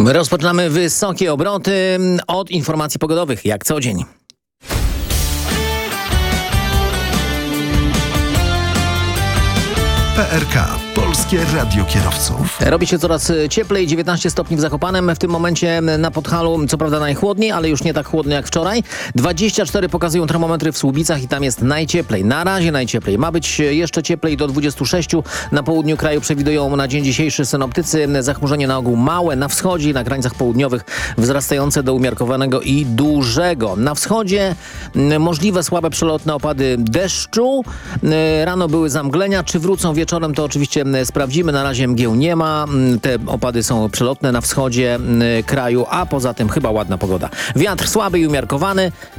Rozpoczynamy wysokie obroty od informacji pogodowych, jak co dzień. PRK. Polskie Radio Kierowców. Robi się coraz cieplej, 19 stopni w Zakopanem. W tym momencie na Podhalu, co prawda najchłodniej, ale już nie tak chłodno jak wczoraj. 24 pokazują termometry w Słubicach i tam jest najcieplej. Na razie najcieplej. Ma być jeszcze cieplej do 26. Na południu kraju przewidują na dzień dzisiejszy synoptycy zachmurzenie na ogół małe, na wschodzie i na krańcach południowych wzrastające do umiarkowanego i dużego. Na wschodzie możliwe słabe przelotne opady deszczu. Rano były zamglenia. Czy wrócą wieczorem, to oczywiście sprawdzimy. Na razie mgieł nie ma. Te opady są przelotne na wschodzie kraju, a poza tym chyba ładna pogoda. Wiatr słaby i umiarkowany.